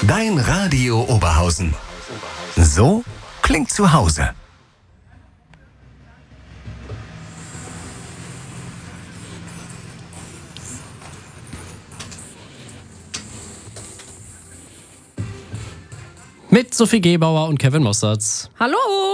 Dein Radio Oberhausen. So klingt zu Hause. Mit Sophie Gebauer und Kevin Mossertz. Hallo!